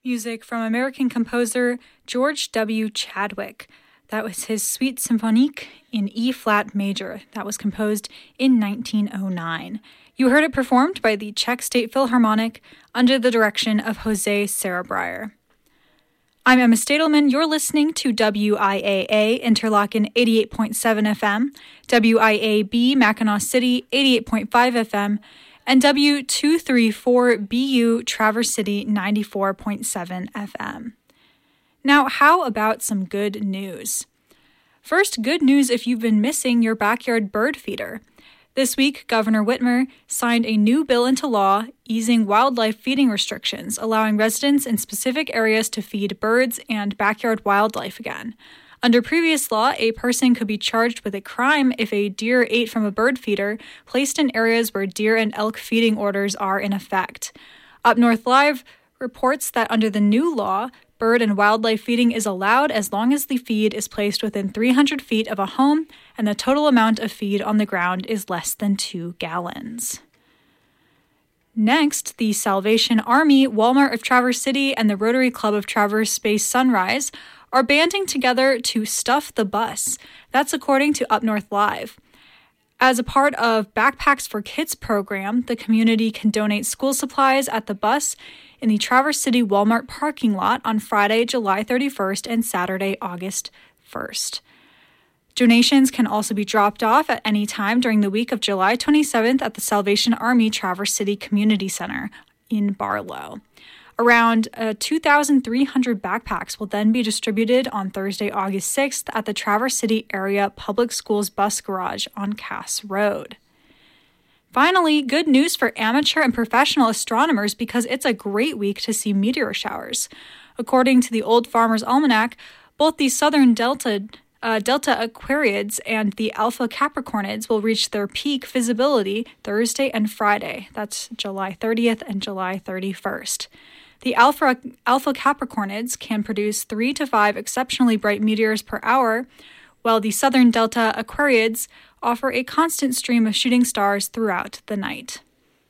music from American composer George W. Chadwick. That was his Suite Symphonique in E-flat major that was composed in 1909. You heard it performed by the Czech State Philharmonic under the direction of Jose Sarabreyer. I'm Emma Stadelman. You're listening to WIAA Interlochen 88.7 FM, WIAB Mackinac City 88.5 FM, and W234BU Traverse City 94.7 FM. Now, how about some good news? First, good news if you've been missing your backyard bird feeder. This week, Governor Whitmer signed a new bill into law easing wildlife feeding restrictions, allowing residents in specific areas to feed birds and backyard wildlife again. Under previous law, a person could be charged with a crime if a deer ate from a bird feeder placed in areas where deer and elk feeding orders are in effect. Up North Live reports that under the new law, bird and wildlife feeding is allowed as long as the feed is placed within 300 feet of a home and the total amount of feed on the ground is less than 2 gallons. Next, the Salvation Army, Walmart of Traverse City, and the Rotary Club of Traverse Bay Sunrise are banding together to stuff the bus. That's according to Up North Live. As a part of Backpacks for Kids program, the community can donate school supplies at the bus in the Traverse City Walmart parking lot on Friday, July 31st and Saturday, August 1st. Donations can also be dropped off at any time during the week of July 27th at the Salvation Army Traverse City Community Center in Barlow. Around 2,300 backpacks will then be distributed on Thursday, August 6th at the Traverse City Area Public Schools Bus Garage on Cass Road. Finally, good news for amateur and professional astronomers because it's a great week to see meteor showers. According to the Old Farmer's Almanac, both the southern Delta Aquariids and the Alpha Capricornids will reach their peak visibility Thursday and Friday. That's July 30th and July 31st. The Alpha Capricornids can produce 3 to 5 exceptionally bright meteors per hour, while the southern Delta Aquariids offer a constant stream of shooting stars throughout the night.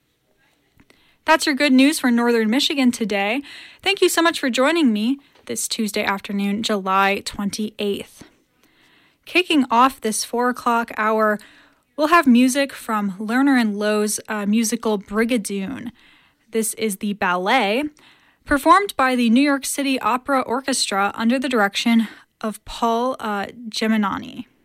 That's your good news for Northern Michigan today. Thank you so much for joining me this Tuesday afternoon, July 28th. Kicking off this 4 o'clock hour, we'll have music from Lerner and Lowe's musical Brigadoon. This is the ballet, performed by the New York City Opera Orchestra under the direction of Paul Geminani.